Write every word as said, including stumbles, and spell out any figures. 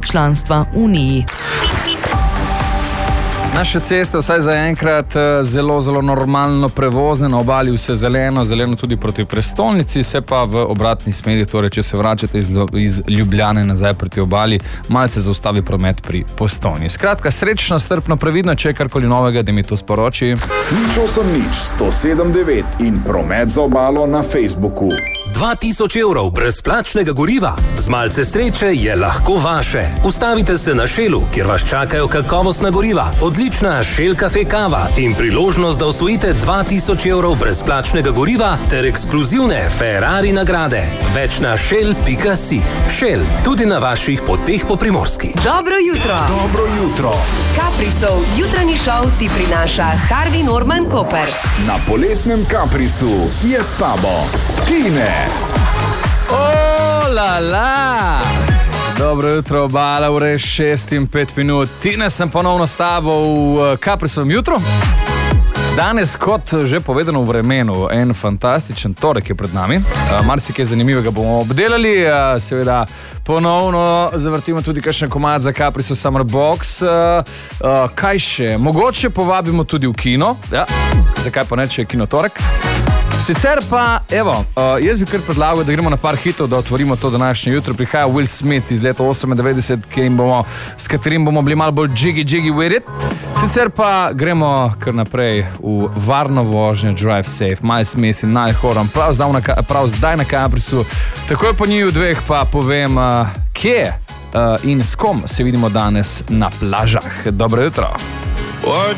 članstva v Uniji. Naše ceste vsaj zaenkrat zelo, zelo normalno prevozne, na obali vse zeleno, zeleno tudi proti prestolnici, se pa v obratni smeri, torej če se vračate iz, iz Ljubljane nazaj proti obali, malce zaustavi promet pri Postojni. Skratka, srečno, strpno, previdno, če je karkoli novega, da mi to sporoči. Nič osem nič, sto sedem devet in promet za obalo na Facebooku. dva tisoč evrov brezplačnega goriva. Z malce sreče je lahko vaše. Ustavite se na Shellu, kjer vas čakajo kakovostna goriva, odlična Shell Cafe kava in priložnost, da osvojite dva tisoč evrov brezplačnega goriva ter ekskluzivne Ferrari nagrade. Več na shell pika si. Shell, tudi na vaših poteh po Primorski. Dobro jutro. Dobro jutro. Caprisov jutranji šov ti prinaša Harvey Norman Koper. Na poletnem Caprisu je s tabo Tine. O, la, la. Dobro jutro, obala, ure šest in pet minut. Tine, sem ponovno s tabo v Caprisovem jutru. Danes, kot že povedano v vremenu, en fantastičen torek je pred nami. Marsikaj zanimivega bomo obdelali. Seveda ponovno zavrtimo tudi kakšen komad za Caprisov Summer Box. Kaj še? Mogoče povabimo tudi v kino. Ja. Zakaj pa ne, če je kino torek? Sicer pa, evo, uh, jaz bi kar predlagal, da gremo na par hitov, da otvorimo to današnje jutro. Prihaja Will Smith iz leta osemindevetdeset, bomo, s katerim bomo bili malo bolj jiggy jiggy with it. Sicer pa gremo kar naprej v varno vožnjo, Drive Safe, Miles Smith in Niall Horan. Prav, prav zdaj na Caprisu. Takoj po njiju dveh pa povem, uh, kje uh, in s kom se vidimo danes na plažah. Dobro jutro.